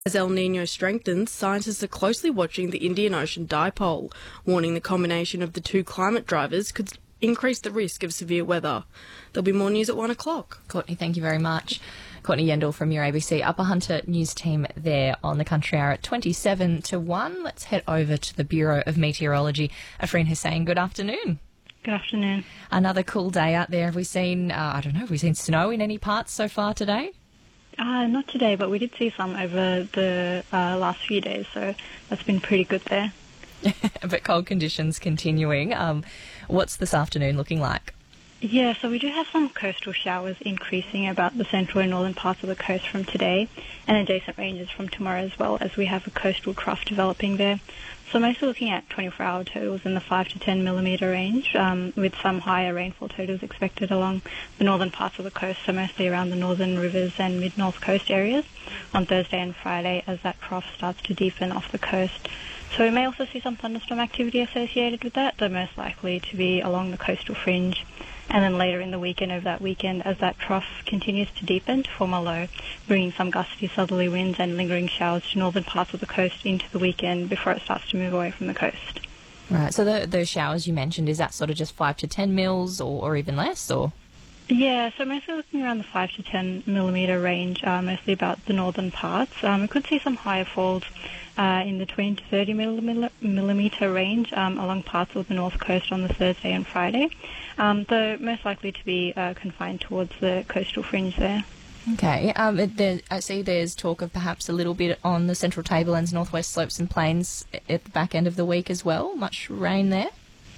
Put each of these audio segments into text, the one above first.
As El Niño strengthens, scientists are closely watching the Indian Ocean dipole, warning the combination of the two climate drivers could increase the risk of severe weather. There'll be more news at 1 o'clock. Courtney, thank you very much. Courtney Yendall from your ABC Upper Hunter news team there on the Country Hour at 27 to 1. Let's head over to the Bureau of Meteorology. Afreen Hussain, good afternoon. Good afternoon. Another cool day out there. Have we seen, have we seen snow in any parts so far today? Not today, but we did see some over the last few days, so that's been pretty good there. But cold conditions continuing. What's this afternoon looking like? Yeah, so we do have some coastal showers increasing about the central and northern parts of the coast from today, and adjacent ranges from tomorrow as well, as we have a coastal trough developing there. So mostly looking at 24-hour totals in the 5 to 10 millimetre range, with some higher rainfall totals expected along the northern parts of the coast, so mostly around the northern rivers and mid-north coast areas on Thursday and Friday as that trough starts to deepen off the coast. So we may also see some thunderstorm activity associated with that, though most likely to be along the coastal fringe. And then later in the weekend, over that weekend, as that trough continues to deepen to form a low, bringing some gusty southerly winds and lingering showers to northern parts of the coast into the weekend before it starts to move away from the coast. Right, so those showers you mentioned, is that sort of just 5 to 10 mils or even less, or...? Yeah, so mostly looking around the 5 to 10 millimetre range, mostly about the northern parts. We could see some higher falls in the 20 to 30 millimetre range along parts of the north coast on the Thursday and Friday, though most likely to be confined towards the coastal fringe there. Okay, I see there's talk of perhaps a little bit on the Central Tablelands, Northwest Slopes and Plains at the back end of the week as well. Much rain there?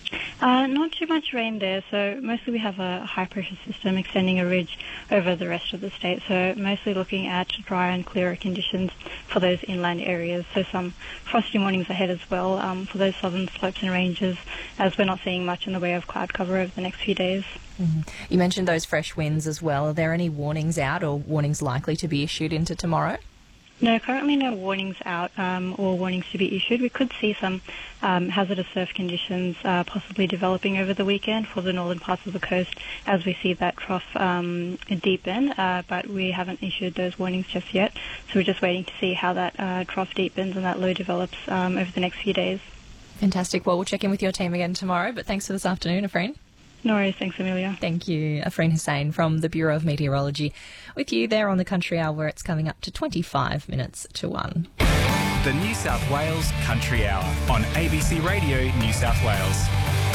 Not too much rain there, so mostly we have a high-pressure system extending a ridge over the rest of the state, so mostly looking at dry and clearer conditions for those inland areas, so some frosty mornings ahead as well for those southern slopes and ranges, as we're not seeing much in the way of cloud cover over the next few days. Mm-hmm. You mentioned those fresh winds as well. Are there any warnings out or warnings likely to be issued into tomorrow? No, currently no warnings out or warnings to be issued. We could see some hazardous surf conditions possibly developing over the weekend for the northern parts of the coast as we see that trough deepen, but we haven't issued those warnings just yet. So we're just waiting to see how that trough deepens and that low develops over the next few days. Fantastic. Well, we'll check in with your team again tomorrow, but thanks for this afternoon, Afreen. No worries. Thanks, Amelia. Thank you. Afreen Hussain from the Bureau of Meteorology with you there on the Country Hour, where it's coming up to 25 minutes to 1. The New South Wales Country Hour on ABC Radio New South Wales.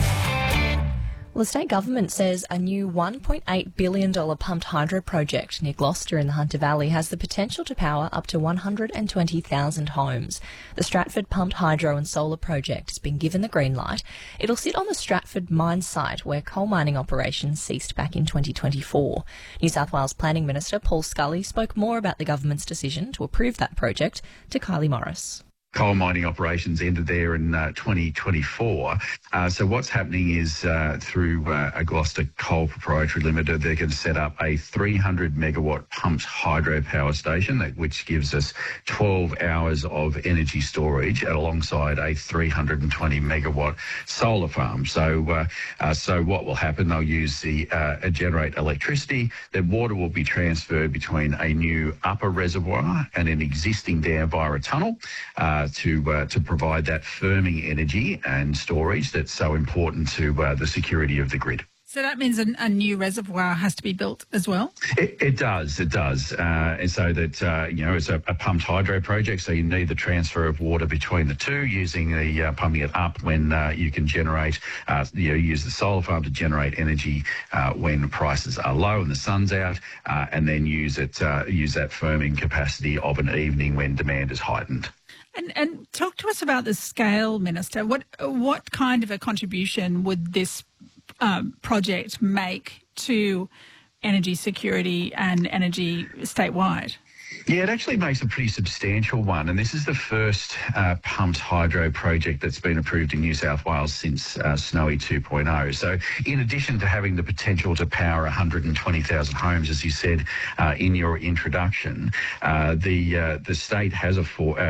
Well, the state government says a new $1.8 billion pumped hydro project near Gloucester in the Hunter Valley has the potential to power up to 120,000 homes. The Stratford Pumped Hydro and Solar Project has been given the green light. It'll sit on the Stratford mine site where coal mining operations ceased back in 2024. New South Wales Planning Minister Paul Scully spoke more about the government's decision to approve that project to Kylie Morris. Coal mining operations ended there in 2024. So what's happening is through a Gloucester Coal Proprietary Limited, they're going to set up a 300 megawatt pumped hydro power station, which gives us 12 hours of energy storage alongside a 320 megawatt solar farm. So what will happen, they'll use generate electricity. The water will be transferred between a new upper reservoir and an existing dam via a tunnel. To provide that firming energy and storage that's so important to the security of the grid. So that means a new reservoir has to be built as well? It does. And so that, it's a pumped hydro project, so you need the transfer of water between the two using the pumping it up when you can generate, use the solar farm to generate energy when prices are low and the sun's out, and then use that firming capacity of an evening when demand is heightened. And talk to us about the scale, Minister. What kind of a contribution would this project make to energy security and energy statewide? Yeah, it actually makes a pretty substantial one, and this is the first pumped hydro project that's been approved in New South Wales since Snowy 2.0. So in addition to having the potential to power 120,000 homes, as you said in your introduction, the state has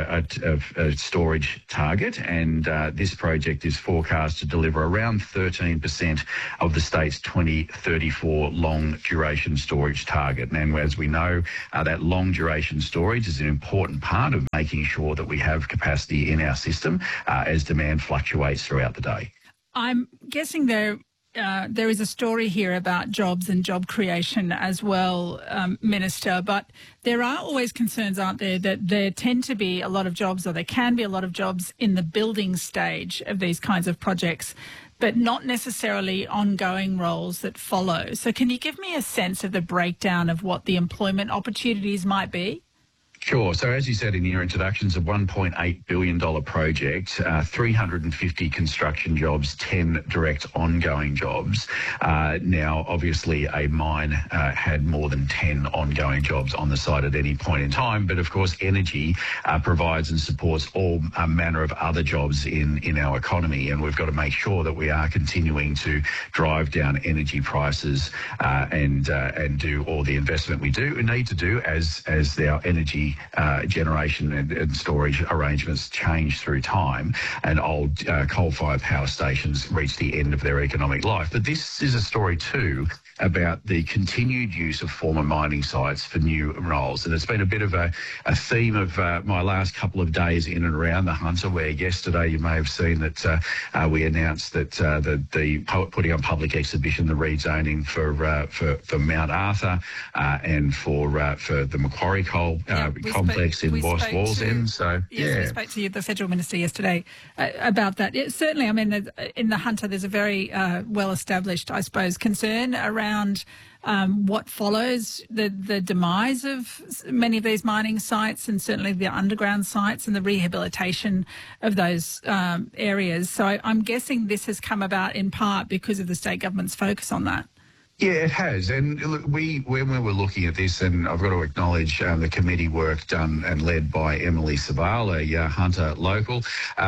a storage target, and this project is forecast to deliver around 13% of the state's 2034 long duration storage target. And as we know, that long duration generation storage is an important part of making sure that we have capacity in our system as demand fluctuates throughout the day. I'm guessing there is a story here about jobs and job creation as well, Minister, but there are always concerns, aren't there, that there tend to be a lot of jobs, or there can be a lot of jobs in the building stage of these kinds of projects, but not necessarily ongoing roles that follow. So can you give me a sense of the breakdown of what the employment opportunities might be? Sure. So as you said in your introduction, it's a $1.8 billion project, 350 construction jobs, 10 direct ongoing jobs. Now, obviously, a mine had more than 10 ongoing jobs on the site at any point in time. But of course, energy provides and supports all manner of other jobs in our economy. And we've got to make sure that we are continuing to drive down energy prices and do all the investment we need to do as our energy generation and storage arrangements change through time, and old coal-fired power stations reach the end of their economic life. But this is a story too about the continued use of former mining sites for new roles. And it's been a bit of a theme of my last couple of days in and around the Hunter, where yesterday you may have seen that we announced that the putting on public exhibition the rezoning for Mount Arthur and for the Macquarie Coal complex in Wallsend. So we spoke to the Federal Minister yesterday about that. Certainly, I mean, in the Hunter, there's a very well-established, I suppose, concern around what follows the demise of many of these mining sites, and certainly the underground sites and the rehabilitation of those areas. So I'm guessing this has come about in part because of the state government's focus on that. Yeah, it has. And look, when we were looking at this, and I've got to acknowledge the committee work done and led by Emily Sabal, a Hunter local,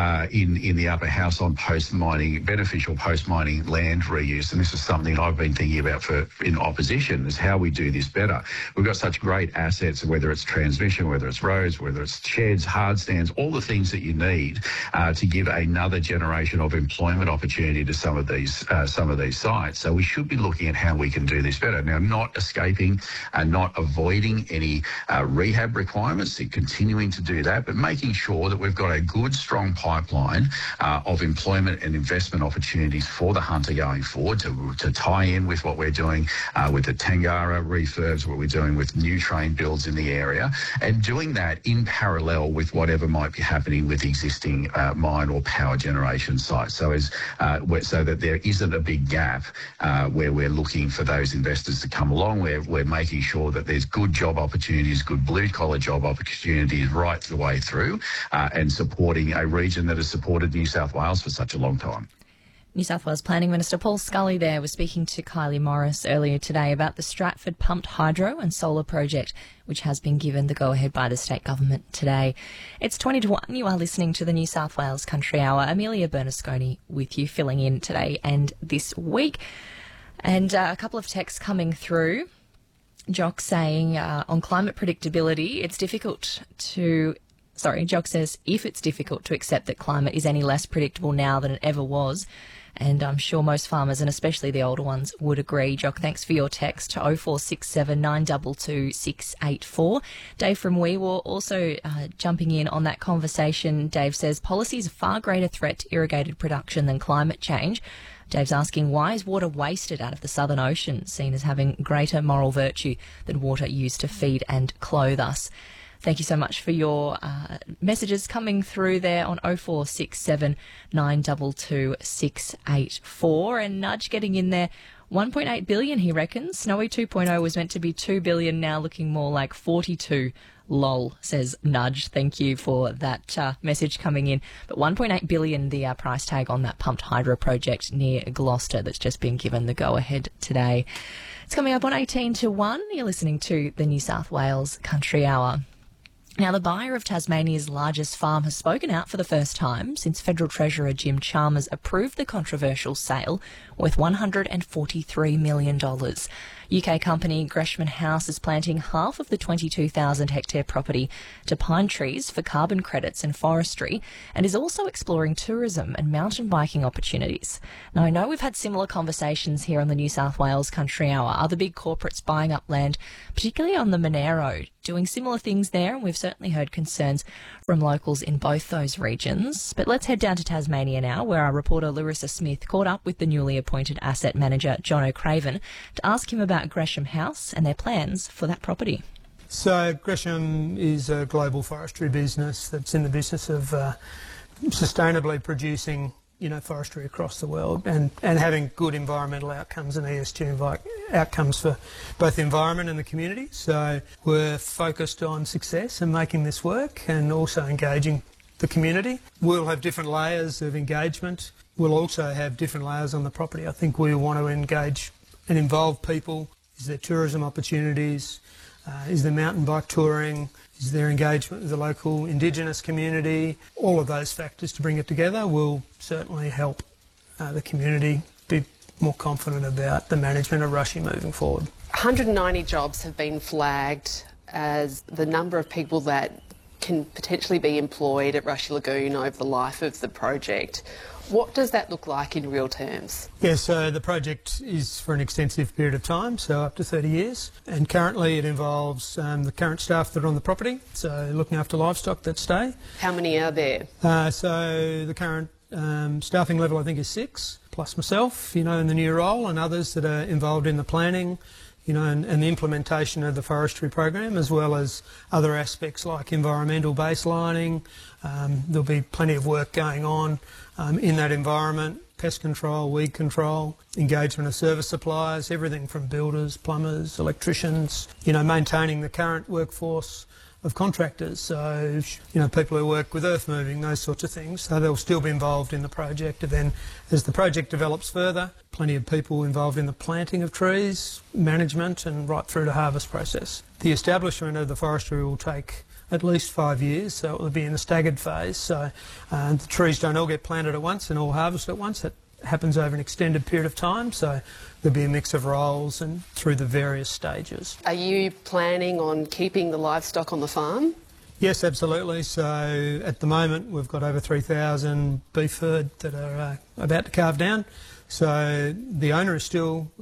in the upper house on beneficial post-mining land reuse. And this is something I've been thinking about in opposition, is how we do this better. We've got such great assets, whether it's transmission, whether it's roads, whether it's sheds, hard stands, all the things that you need to give another generation of employment opportunity to some of these sites. So we should be looking at how we can do this better. Now, not escaping and not avoiding any rehab requirements, continuing to do that, but making sure that we've got a good, strong pipeline of employment and investment opportunities for the Hunter going forward to tie in with what we're doing with the Tangara refurbs, what we're doing with new train builds in the area, and doing that in parallel with whatever might be happening with existing mine or power generation sites. So so that there isn't a big gap where we're looking for those investors to come along. We're making sure that there's good job opportunities, good blue-collar job opportunities right the way through, and supporting a region that has supported New South Wales for such a long time. New South Wales Planning Minister Paul Scully there was speaking to Kylie Morris earlier today about the Stratford pumped hydro and solar project, which has been given the go-ahead by the state government today. It's 20 to 1. You are listening to the New South Wales Country Hour. Amelia Bernasconi with you, filling in today and this week. And a couple of texts coming through. Jock saying on climate predictability, Jock says, if it's difficult to accept that climate is any less predictable now than it ever was, and I'm sure most farmers, and especially the older ones, would agree. Jock, thanks for your text to 0467 922 684. Dave from Weewaw also jumping in on that conversation. Dave says, policy is a far greater threat to irrigated production than climate change. Dave's asking, why is water wasted out of the Southern Ocean, seen as having greater moral virtue than water used to feed and clothe us? Thank you so much for your messages coming through there on 0467 922 684. And Nudge getting in there, 1.8 billion, he reckons. Snowy 2.0 was meant to be 2 billion, now looking more like 42. Lol, says Nudge. Thank you for that message coming in. But 1.8 billion, the price tag on that pumped hydro project near Gloucester that's just been given the go-ahead today. It's coming up on 18 to 1. You're listening to the New South Wales Country Hour. Now, the buyer of Tasmania's largest farm has spoken out for the first time since Federal Treasurer Jim Chalmers approved the controversial sale worth $143 million. UK company Gresham House is planting half of the 22,000-hectare property to pine trees for carbon credits and forestry, and is also exploring tourism and mountain biking opportunities. Now, I know we've had similar conversations here on the New South Wales Country Hour. Other big corporates buying up land, particularly on the Monero, doing similar things there, and we've certainly heard concerns from locals in both those regions. But let's head down to Tasmania now, where our reporter Larissa Smith caught up with the newly appointed asset manager Jono Craven to ask him about Gresham House and their plans for that property. So Gresham is a global forestry business that's in the business of sustainably producing forestry across the world and having good environmental outcomes and ESG outcomes for both the environment and the community. So we're focused on success and making this work and also engaging the community. We'll have different layers of engagement. We'll also have different layers on the property. I think we want to engage and involve people. Is there tourism opportunities? Is there mountain bike touring? Is there engagement with the local Indigenous community? All of those factors to bring it together will certainly help the community be more confident about the management of Rushy moving forward. 190 jobs have been flagged as the number of people that can potentially be employed at Rushy Lagoon over the life of the project. What does that look like in real terms? Yeah, so the project is for an extensive period of time, so up to 30 years. And currently it involves the current staff that are on the property, so looking after livestock that stay. How many are there? So the current staffing level I think is 6, plus myself, in the new role, and others that are involved in the planning, and the implementation of the forestry program, as well as other aspects like environmental baselining. There'll be plenty of work going on in that environment, pest control, weed control, engagement of service suppliers, everything from builders, plumbers, electricians, maintaining the current workforce of contractors, so people who work with earth moving, those sorts of things. So they'll still be involved in the project, and then as the project develops further, plenty of people involved in the planting of trees, management, and right through to harvest process. The establishment of the forestry will take at least 5 years, so it will be in a staggered phase. So the trees don't all get planted at once and all harvested at once. It happens over an extended period of time, so there'll be a mix of roles and through the various stages. Are you planning on keeping the livestock on the farm? Yes, absolutely. So at the moment we've got over 3,000 beef herd that are about to calve down. So the owner is still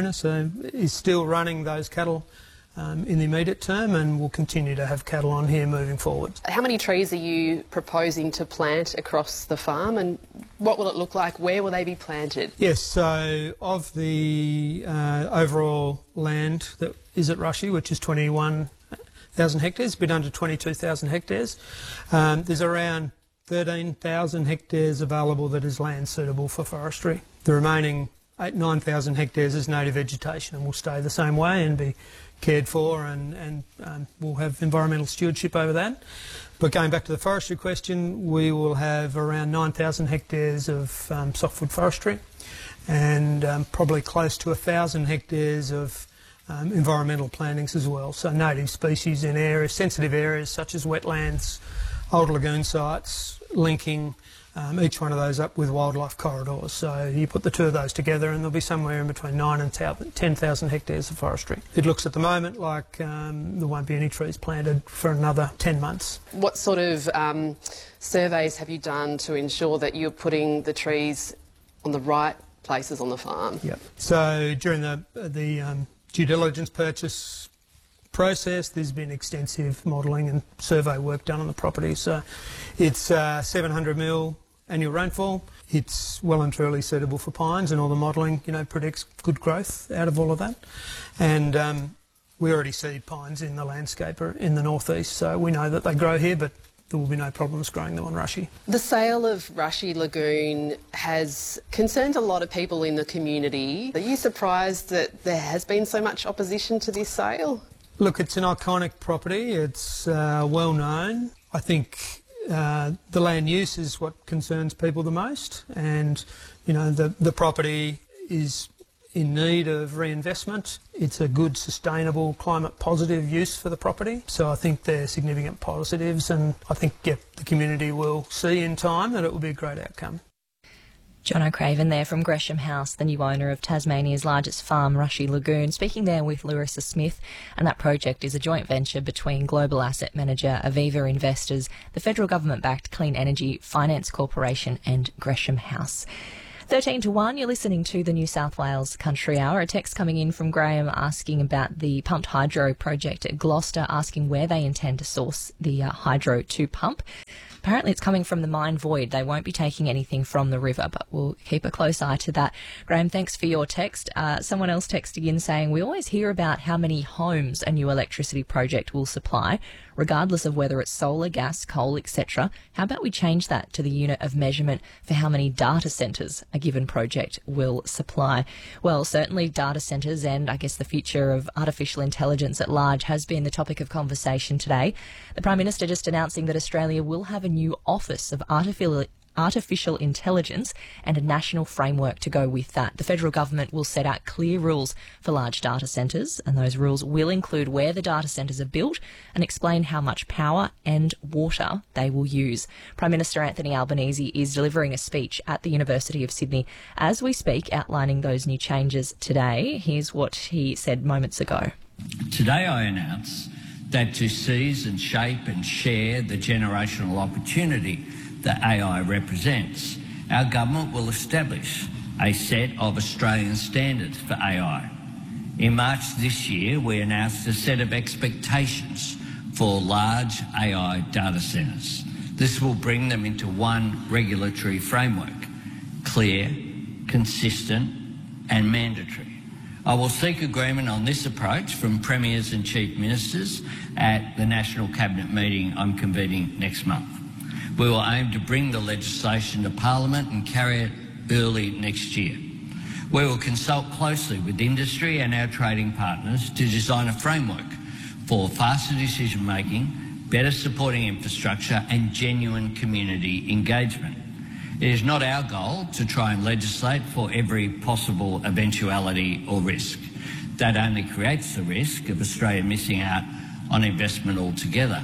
running those cattle in the immediate term, and we'll continue to have cattle on here moving forward. How many trees are you proposing to plant across the farm, and what will it look like? Where will they be planted? Yes, so of the overall land that is at Rushy, which is 21,000 hectares, a bit under 22,000 hectares, there's around 13,000 hectares available that is land suitable for forestry. The remaining 9,000 hectares is native vegetation and will stay the same way and be cared for, and we'll have environmental stewardship over that. But going back to the forestry question, we will have around 9,000 hectares of softwood forestry and probably close to 1,000 hectares of environmental plantings as well. So native species in areas, sensitive areas such as wetlands, old lagoon sites, linking each one of those up with wildlife corridors. So you put the two of those together and there'll be somewhere in between 9,000 and 10,000 hectares of forestry. It looks at the moment like there won't be any trees planted for another 10 months. What sort of surveys have you done to ensure that you're putting the trees on the right places on the farm? Yep. So during the due diligence purchase process, there's been extensive modelling and survey work done on the property. So it's 700 mil annual rainfall. It's well and truly suitable for pines, and all the modelling, predicts good growth out of all of that. And we already see pines in the landscape in the northeast, so we know that they grow here, but there will be no problems growing them on Rushy. The sale of Rushy Lagoon has concerned a lot of people in the community. Are you surprised that there has been so much opposition to this sale? Look, it's an iconic property. It's well known. I think the land use is what concerns people the most, and the property is in need of reinvestment. It's a good, sustainable, climate positive use for the property. So I think there are significant positives, and I think the community will see in time that it will be a great outcome. Jono Craven there from Gresham House, the new owner of Tasmania's largest farm, Rushy Lagoon, speaking there with Larissa Smith. And that project is a joint venture between global asset manager Aviva Investors, the federal government-backed Clean Energy Finance Corporation and Gresham House. 13 to 1, you're listening to the New South Wales Country Hour. A text coming in from Graham asking about the pumped hydro project at Gloucester, asking where they intend to source the hydro to pump. Apparently it's coming from the mine void. They won't be taking anything from the river, but we'll keep a close eye to that. Graham, thanks for your text. Someone else texting in saying, we always hear about how many homes a new electricity project will supply, regardless of whether it's solar, gas, coal, etc. How about we change that to the unit of measurement for how many data centres a given project will supply? Well, certainly data centres and I guess the future of artificial intelligence at large has been the topic of conversation today. The Prime Minister just announcing that Australia will have a new Office of Artificial Intelligence and a national framework to go with that. The federal government will set out clear rules for large data centres, and those rules will include where the data centres are built and explain how much power and water they will use. Prime Minister Anthony Albanese is delivering a speech at the University of Sydney as we speak, outlining those new changes today. Here's what he said moments ago. Today I announce that to seize and shape and share the generational opportunity that AI represents, our government will establish a set of Australian standards for AI. In March this year, we announced a set of expectations for large AI data centres. This will bring them into one regulatory framework, clear, consistent and mandatory. I will seek agreement on this approach from Premiers and Chief Ministers at the National Cabinet meeting I'm convening next month. We will aim to bring the legislation to Parliament and carry it early next year. We will consult closely with industry and our trading partners to design a framework for faster decision making, better supporting infrastructure and genuine community engagement. It is not our goal to try and legislate for every possible eventuality or risk. That only creates the risk of Australia missing out on investment altogether.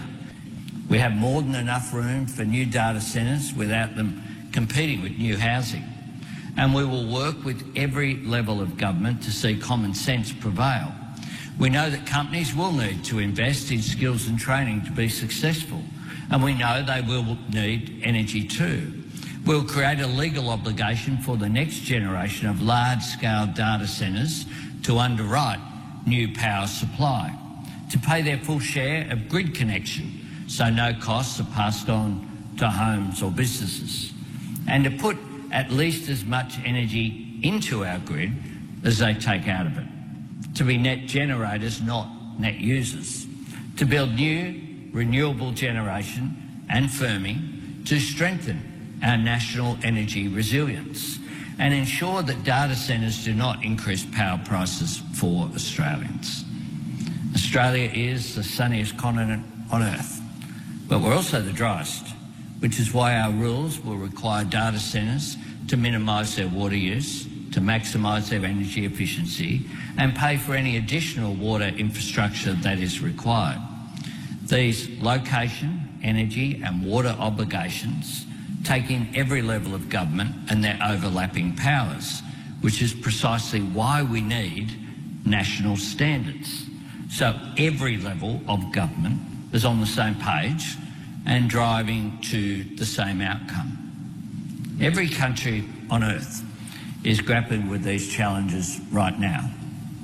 We have more than enough room for new data centres without them competing with new housing. And we will work with every level of government to see common sense prevail. We know that companies will need to invest in skills and training to be successful, and we know they will need energy too. We'll create a legal obligation for the next generation of large-scale data centres to underwrite new power supply, to pay their full share of grid connection so no costs are passed on to homes or businesses, and to put at least as much energy into our grid as they take out of it, to be net generators, not net users, to build new renewable generation and firming to strengthen our national energy resilience and ensure that data centres do not increase power prices for Australians. Australia is the sunniest continent on Earth, but we're also the driest, which is why our rules will require data centres to minimise their water use, to maximise their energy efficiency and pay for any additional water infrastructure that is required. These location, energy and water obligations take in every level of government and their overlapping powers, which is precisely why we need national standards. So every level of government is on the same page and driving to the same outcome. Every country on Earth is grappling with these challenges right now.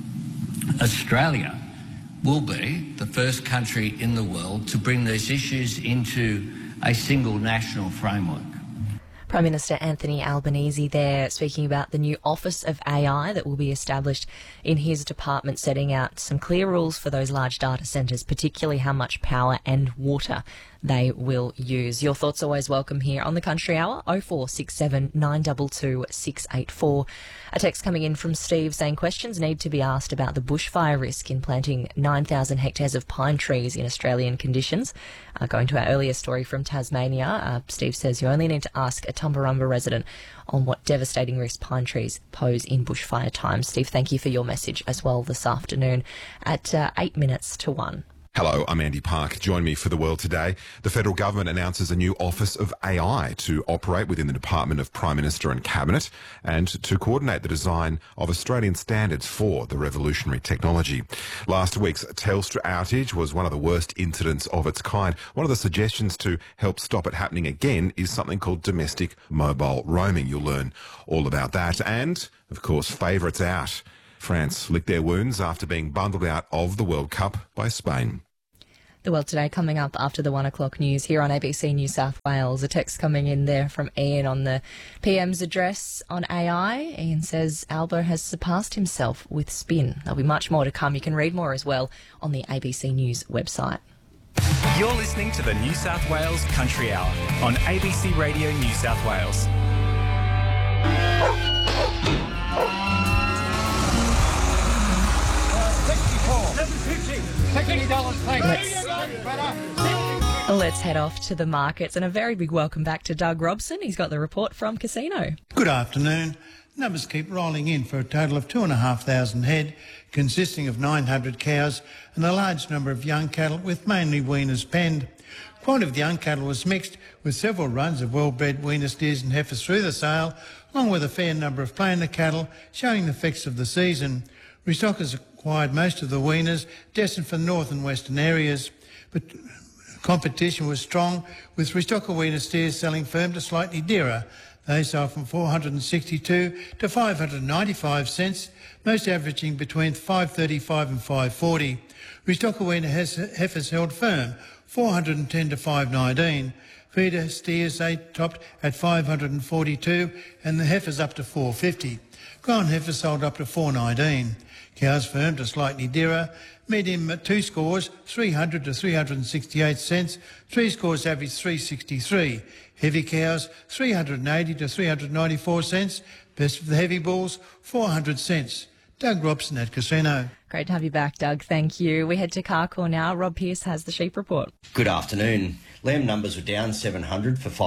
Australia will be the first country in the world to bring these issues into a single national framework. Prime Minister Anthony Albanese there speaking about the new Office of AI that will be established in his department, setting out some clear rules for those large data centres, particularly how much power and water they will use. Your thoughts always welcome here on the Country Hour, 0467 922 684. A text coming in from Steve saying questions need to be asked about the bushfire risk in planting 9,000 hectares of pine trees in Australian conditions. Going to our earlier story from Tasmania, Steve says you only need to ask a Tumbarumba resident on what devastating risk pine trees pose in bushfire times. Steve, thank you for your message as well this afternoon at 8 minutes to 1. Hello, I'm Andy Park. Join me for The World Today. The federal government announces a new Office of AI to operate within the Department of Prime Minister and Cabinet and to coordinate the design of Australian standards for the revolutionary technology. Last week's Telstra outage was one of the worst incidents of its kind. One of the suggestions to help stop it happening again is something called domestic mobile roaming. You'll learn all about that. And, of course, favourites out. France licked their wounds after being bundled out of the World Cup by Spain. The World Today coming up after the 1 o'clock news here on ABC New South Wales. A text coming in there from Ian on the PM's address on AI. Ian says Albo has surpassed himself with spin. There'll be much more to come. You can read more as well on the ABC News website. You're listening to the New South Wales Country Hour on ABC Radio New South Wales. Let's head off to the markets and a very big welcome back to Doug Robson. He's got the report from Casino. Good afternoon. Numbers keep rolling in for a total of 2,500 head, consisting of 900 cows and a large number of young cattle with mainly weaners penned. Quality of the young cattle was mixed, with several runs of well-bred weaner steers and heifers through the sale, along with a fair number of plainer cattle showing the effects of the season. Restockers acquired most of the weaners destined for the north and western areas, but competition was strong, with restocker weaner steers selling firm to slightly dearer. They sold from 462 to 595 cents, most averaging between 535 and 540. Restocker weaner heifers held firm, 410 to 519. Feeder steers they topped at 542 and the heifers up to 450. Grown heifers sold up to 419. Cows firm to slightly dearer. Medium at 2 scores, 300 to 368 cents. 3 scores average 363. Heavy cows, 380 to 394 cents. Best of the heavy bulls, 400 cents. Doug Robson at Casino. Great to have you back, Doug. Thank you. We head to Carcoar now. Rob Pearce has the sheep report. Good afternoon. Lamb numbers were down 700 for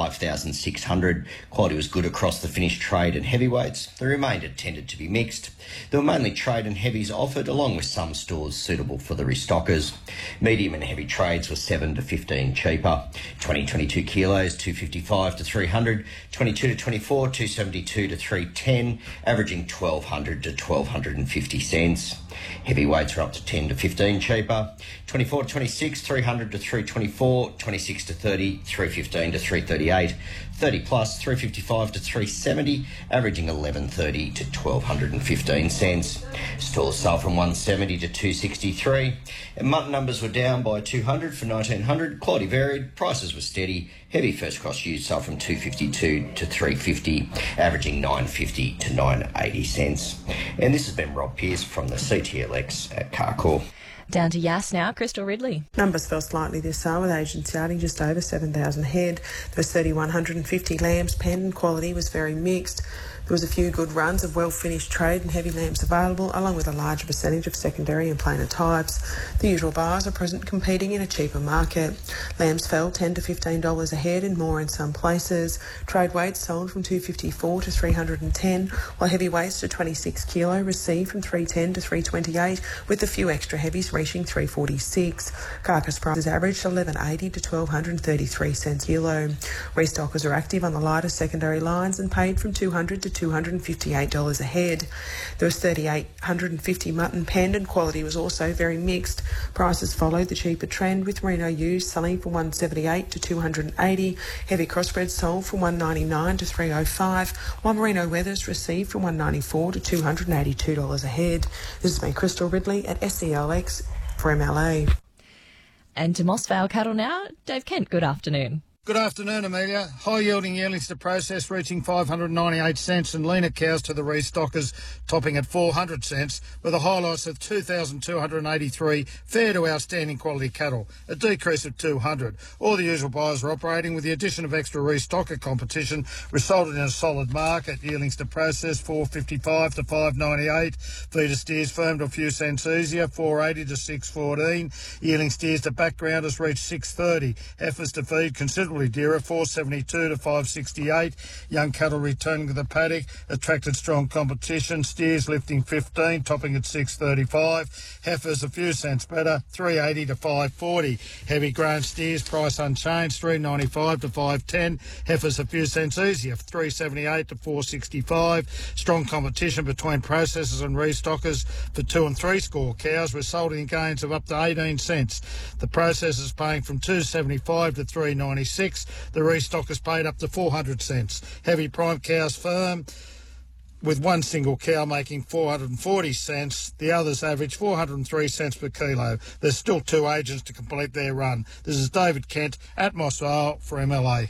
5,600. Quality was good across the finished trade and heavyweights. The remainder tended to be mixed. There were mainly trade and heavies offered, along with some stores suitable for the restockers. Medium and heavy trades were 7 to 15 cheaper. 20-22 kilos, 255 to 300. 22 to 24, 272 to 310, averaging 1,200 to 1,250 cents. Heavyweights are up to 10 to 15 cheaper. 24 to 26, 300 to 324. 26 to 30, 315 to 338. 30 plus, 355 to 370, averaging 1130 to 1,215 cents. Stores sold from 170 to 263. And mutton numbers were down by 200 for 1,900. Quality varied, prices were steady. Heavy first cross ewes sold from 252 to 350, averaging 950 to 980 cents. And this has been Rob Pearce from the CTLX at Carcoar. Down to Yass now, Crystal Ridley. Numbers fell slightly this sale, with agents yarding just over 7,000 head. There was 3,150 lambs penned and quality was very mixed. There was a few good runs of well-finished trade and heavy lambs available, along with a larger percentage of secondary and plainer types. The usual buyers are present competing in a cheaper market. Lambs fell $10 to $15 a head and more in some places. Trade weights sold from 254 to 310, while heavy weights to 26 kilo received from 310 to 328, with a few extra heavies reaching 346. Carcass prices averaged $11.80 to $1,233 kilo. Restockers are active on the lighter secondary lines and paid from $200 to $258 a head. There was 3,850 mutton penned and quality was also very mixed. Prices followed the cheaper trend, with merino ewes selling from $178 to $280. Heavy crossbreds sold from $199 to $305, while merino wethers received from $194 to $282 a head. This has been Crystal Ridley at SCLX for MLA. And to Moss Vale Cattle now, Dave Kent, good afternoon. Good afternoon, Amelia. High-yielding yearlings to process reaching 598 cents and leaner cows to the restockers topping at 400 cents, with a high loss of 2,283 fair to outstanding quality cattle, a decrease of 200. All the usual buyers are operating, with the addition of extra restocker competition resulted in a solid market. Yearlings to process 455 to 598. Feeder steers firmed a few cents easier, 480 to 614. Yearling steers to backgrounders reached 630. Heifers to feed considerably woolly deer 472 to 568. Young cattle returning to the paddock attracted strong competition. Steers lifting 15, topping at 635. Heifers a few cents better, 380 to 540. Heavy grown steers price unchanged, 395 to 510. Heifers a few cents easier, 378 to 465. Strong competition between processors and restockers for 2 and 3 score cows, resulting in gains of up to 18 cents. The processors paying from 275 to 396. The restockers paid up to 400 cents. Heavy prime cows firm, with one single cow making 440 cents. The others average 403 cents per kilo. There's still 2 agents to complete their run. This is David Kent at Moss Vale for MLA.